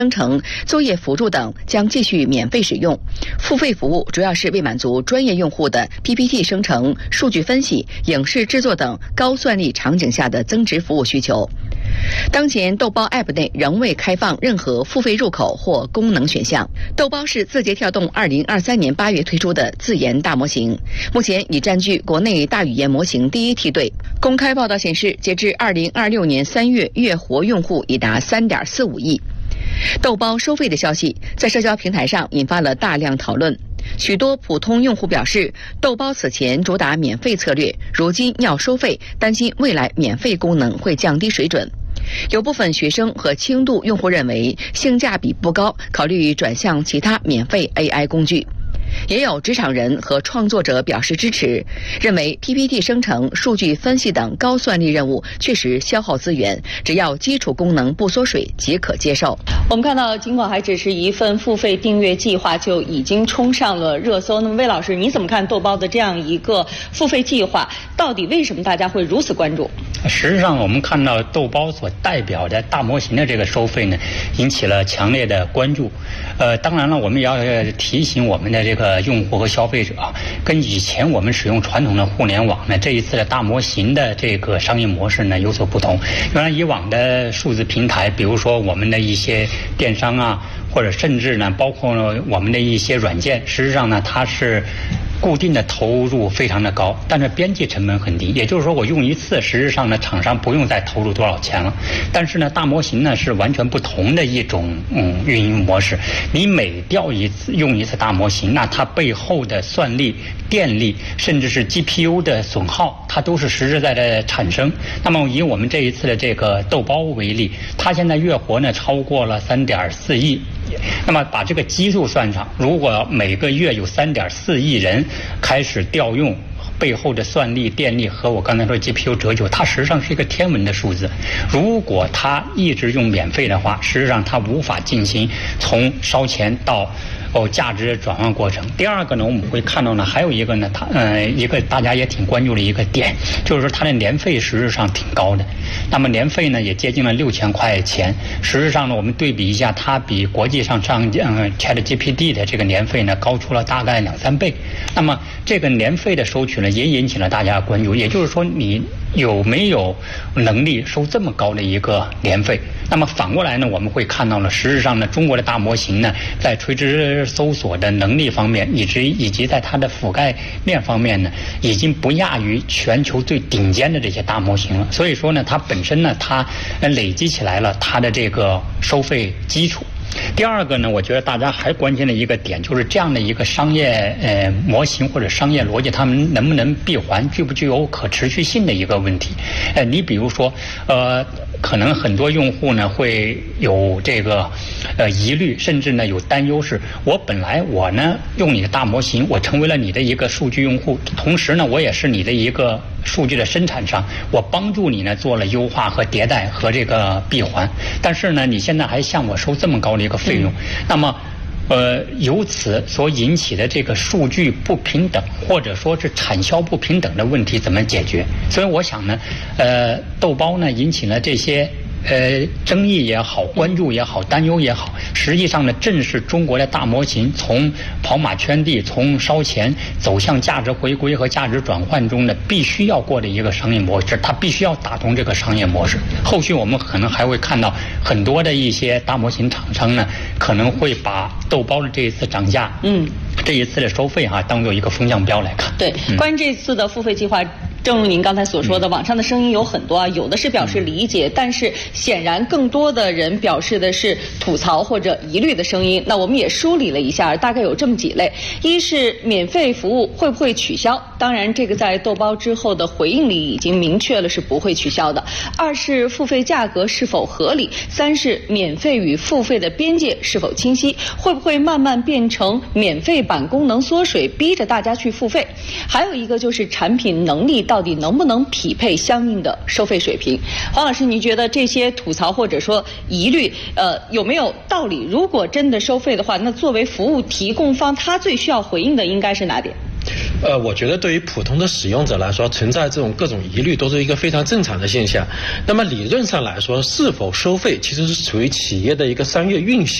生成、作业辅助等将继续免费使用。付费服务主要是为满足专业用户的 PPT 生成、数据分析、影视制作等高算力场景下的增值服务需求。当前豆包 App 内仍未开放任何付费入口或功能选项。豆包是字节跳动2023年8月推出的自研大模型，目前已占据国内大语言模型第一梯队。公开报道显示，截至2026年3月，月活用户已达3.45亿。豆包收费的消息在社交平台上引发了大量讨论。许多普通用户表示，豆包此前主打免费策略，如今要收费，担心未来免费功能会降低水准。有部分学生和轻度用户认为性价比不高，考虑转向其他免费 AI 工具。也有职场人和创作者表示支持，认为 PPT 生成、数据分析等高算力任务确实消耗资源，只要基础功能不缩水即可接受。 我们看到，尽管还只是一份付费订阅计划，就已经冲上了热搜。那么，魏老师，你怎么看豆包的这样一个付费计划？到底为什么大家会如此关注？ 实际上，我们看到豆包所代表的大模型的这个收费呢，引起了强烈的关注。当然了，我们也要提醒我们的这个用户和消费者，跟以前我们使用传统的互联网呢，这一次的大模型的这个商业模式呢有所不同。原来以往的数字平台，比如说我们的一些电商啊，或者甚至呢，包括我们的一些软件，实际上呢，它是固定的投入非常的高，但是边际成本很低。也就是说，我用一次，实际上呢，厂商不用再投入多少钱了。但是呢，大模型呢是完全不同的一种运营模式。你每用一次大模型，那它背后的算力、电力，甚至是 GPU 的损耗，它都是实实在在的产生。那么以我们这一次的这个豆包为例，它现在月活呢超过了3.4亿。那么把这个基数算上，如果每个月有3.4亿人开始调用背后的算力、电力和我刚才说 GPU 折旧，它实际上是一个天文的数字。如果它一直用免费的话，实际上它无法进行从烧钱到价值转换过程。第二个呢，我们会看到呢，还有一个呢，一个大家也挺关注的一个点，就是说它的年费实质上挺高的。那么年费呢也接近了6000块钱。实质上呢，我们对比一下，它比国际上ChatGPT 的这个年费呢高出了大概2-3倍。那么这个年费的收取呢，也引起了大家的关注。也就是说，你有没有能力收这么高的一个年费？那么反过来呢，我们会看到了，实质上呢，中国的大模型呢，在垂直搜索的能力方面，以及在它的覆盖面方面呢，已经不亚于全球最顶尖的这些大模型了。所以说呢，它本身呢，它累积起来了它的这个收费基础。第二个呢，我觉得大家还关心的一个点，就是这样的一个商业模型或者商业逻辑，他们能不能闭环，具不具有可持续性的一个问题。你比如说，可能很多用户呢会有这个疑虑，甚至呢有担忧，是我本来呢用你的大模型，我成为了你的一个数据用户，同时呢我也是你的一个数据的生产商，我帮助你呢做了优化和迭代和这个闭环，但是呢你现在还向我收这么高的一个费用，那么由此所引起的这个数据不平等，或者说是产销不平等的问题怎么解决？所以我想呢，豆包呢引起了这些争议也好，关注也好，担忧也好，实际上呢，正是中国的大模型从跑马圈地、从烧钱走向价值回归和价值转换中呢，必须要过的一个商业模式，它必须要打通这个商业模式。后续我们可能还会看到很多的一些大模型厂商呢，可能会把豆包的这一次涨价，这一次的收费当做一个风向标来看。 对，关于这次的付费计划，正如您刚才所说的，网上的声音有很多啊，有的是表示理解，但是显然更多的人表示的是吐槽或者疑虑的声音。那我们也梳理了一下，大概有这么几类：一是免费服务会不会取消？当然，这个在豆包之后的回应里已经明确了是不会取消的。二是付费价格是否合理？三是免费与付费的边界是否清晰？会不会慢慢变成免费版功能缩水，逼着大家去付费？还有一个就是产品能力到底能不能匹配相应的收费水平？黄老师，你觉得这些吐槽或者说疑虑，有没有道理？如果真的收费的话，那作为服务提供方，他最需要回应的应该是哪点？ 我觉得对于普通的使用者来说，存在这种各种疑虑都是一个非常正常的现象。那么理论上来说，是否收费其实是属于企业的一个商业运行